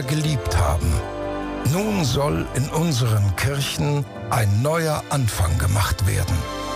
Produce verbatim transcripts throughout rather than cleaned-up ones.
geliebt haben. Nun soll in unseren Kirchen ein neuer Anfang gemacht werden.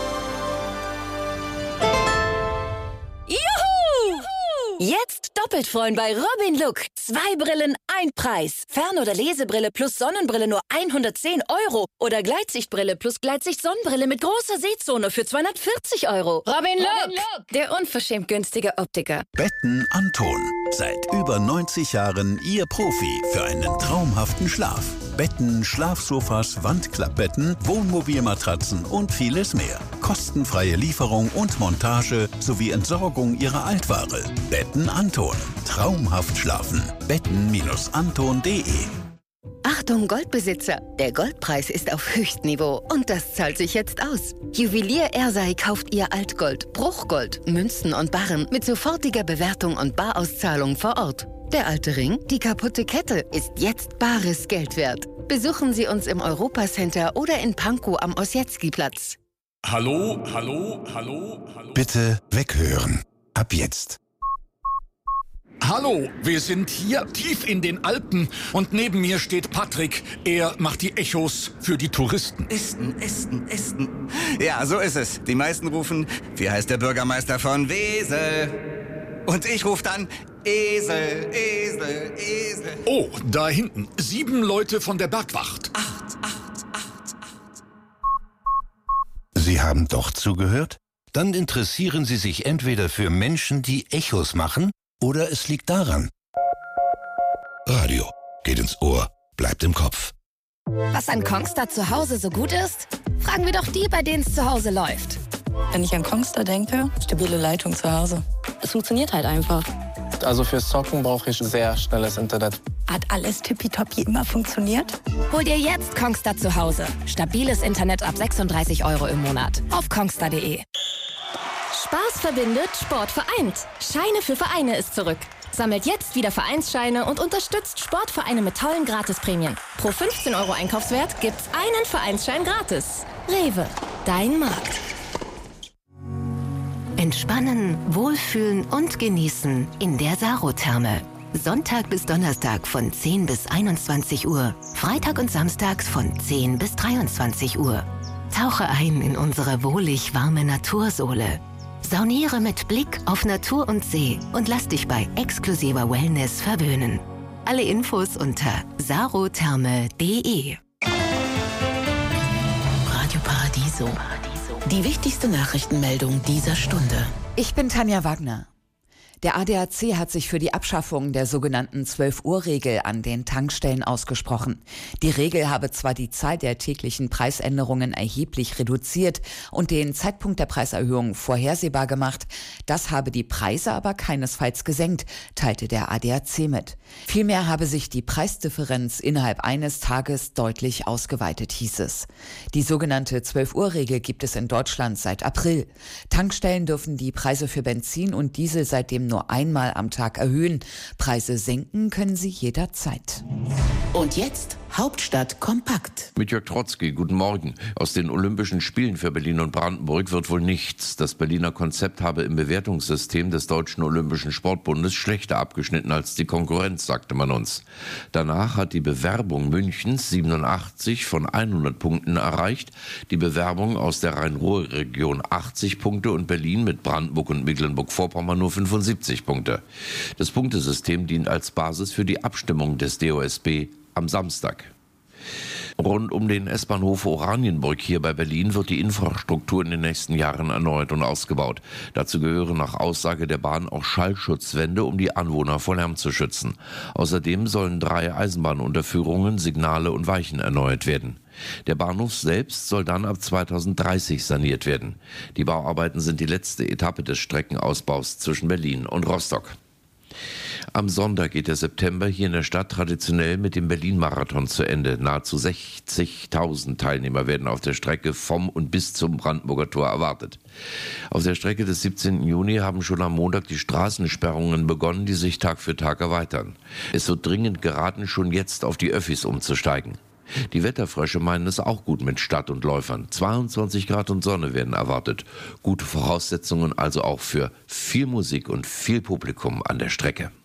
Juhu! Jetzt doppelt freuen bei Robin Look. Zwei Brillen, ein Preis. Fern- oder Lesebrille plus Sonnenbrille nur hundertzehn Euro. Oder Gleitsichtbrille plus Gleitsicht-Sonnenbrille mit großer Sehzone für zweihundertvierzig Euro. Robin Look, Robin Look, der unverschämt günstige Optiker. Betten Anton. Seit über neunzig Jahren Ihr Profi für einen traumhaften Schlaf. Betten, Schlafsofas, Wandklappbetten, Wohnmobilmatratzen und vieles mehr. Kostenfreie Lieferung und Montage sowie Entsorgung Ihrer Altware. Betten Anton. Traumhaft schlafen. betten Anton punkt de. Achtung Goldbesitzer, der Goldpreis ist auf Höchstniveau und das zahlt sich jetzt aus. Juwelier Ersei kauft Ihr Altgold, Bruchgold, Münzen und Barren mit sofortiger Bewertung und Barauszahlung vor Ort. Der alte Ring, die kaputte Kette ist jetzt bares Geld wert. Besuchen Sie uns im Europacenter oder in Pankow am Ossietzky-Platz. Hallo, hallo, hallo, hallo. Bitte weghören. Ab jetzt. Hallo, wir sind hier tief in den Alpen und neben mir steht Patrick. Er macht die Echos für die Touristen. Esten, Esten, Esten. Ja, so ist es. Die meisten rufen, wie heißt der Bürgermeister von Wesel? Und ich rufe dann, Esel, Esel, Esel. Oh, da hinten, sieben Leute von der Bergwacht. Acht, acht, acht, acht. Sie haben doch zugehört? Dann interessieren Sie sich entweder für Menschen, die Echos machen, oder es liegt daran. Radio geht ins Ohr, bleibt im Kopf. Was an Kongstar zu Hause so gut ist? Fragen wir doch die, bei denen es zu Hause läuft. Wenn ich an Kongstar denke, stabile Leitung zu Hause. Es funktioniert halt einfach. Also fürs Zocken brauche ich sehr schnelles Internet. Hat alles tippitoppi immer funktioniert? Hol dir jetzt Kongstar zu Hause. Stabiles Internet ab sechsunddreißig Euro im Monat. Auf kongstar punkt de. Spaß verbindet, Sport vereint. Scheine für Vereine ist zurück. Sammelt jetzt wieder Vereinsscheine und unterstützt Sportvereine mit tollen Gratisprämien. Pro fünfzehn Euro Einkaufswert gibt's einen Vereinsschein gratis. Rewe, dein Markt. Entspannen, wohlfühlen und genießen in der Sarotherme. Sonntag bis Donnerstag von zehn bis einundzwanzig Uhr. Freitag und Samstags von zehn bis dreiundzwanzig Uhr. Tauche ein in unsere wohlig warme Natursohle. Sauniere mit Blick auf Natur und See und lass dich bei exklusiver Wellness verwöhnen. Alle Infos unter sarotherme punkt de. Radio Paradiso. Die wichtigste Nachrichtenmeldung dieser Stunde. Ich bin Tanja Wagner. Der A D A C hat sich für die Abschaffung der sogenannten zwölf-Uhr-Regel an den Tankstellen ausgesprochen. Die Regel habe zwar die Zahl der täglichen Preisänderungen erheblich reduziert und den Zeitpunkt der Preiserhöhung vorhersehbar gemacht, das habe die Preise aber keinesfalls gesenkt, teilte der A D A C mit. Vielmehr habe sich die Preisdifferenz innerhalb eines Tages deutlich ausgeweitet, hieß es. Die sogenannte zwölf-Uhr-Regel gibt es in Deutschland seit April. Tankstellen dürfen die Preise für Benzin und Diesel seitdem nur einmal am Tag erhöhen. Preise senken können sie jederzeit. Und jetzt Hauptstadt kompakt. Mit Jörg Trotzki, guten Morgen. Aus den Olympischen Spielen für Berlin und Brandenburg wird wohl nichts. Das Berliner Konzept habe im Bewertungssystem des Deutschen Olympischen Sportbundes schlechter abgeschnitten als die Konkurrenz, sagte man uns. Danach hat die Bewerbung Münchens siebenundachtzig von hundert Punkten erreicht, die Bewerbung aus der Rhein-Ruhr-Region achtzig Punkte und Berlin mit Brandenburg und Mecklenburg-Vorpommern nur fünfundsiebzig Punkte. Das Punktesystem dient als Basis für die Abstimmung des D O S B am Samstag. Rund um den S-Bahnhof Oranienburg hier bei Berlin wird die Infrastruktur in den nächsten Jahren erneuert und ausgebaut. Dazu gehören nach Aussage der Bahn auch Schallschutzwände, um die Anwohner vor Lärm zu schützen. Außerdem sollen drei Eisenbahnunterführungen, Signale und Weichen erneuert werden. Der Bahnhof selbst soll dann ab zweitausenddreißig saniert werden. Die Bauarbeiten sind die letzte Etappe des Streckenausbaus zwischen Berlin und Rostock. Am Sonntag geht der September hier in der Stadt traditionell mit dem Berlin-Marathon zu Ende. Nahezu sechzigtausend Teilnehmer werden auf der Strecke vom und bis zum Brandenburger Tor erwartet. Auf der Strecke des siebzehnten Juni haben schon am Montag die Straßensperrungen begonnen, die sich Tag für Tag erweitern. Es wird dringend geraten, schon jetzt auf die Öffis umzusteigen. Die Wetterfrösche meinen es auch gut mit Stadt und Läufern. zweiundzwanzig Grad und Sonne werden erwartet. Gute Voraussetzungen also auch für viel Musik und viel Publikum an der Strecke.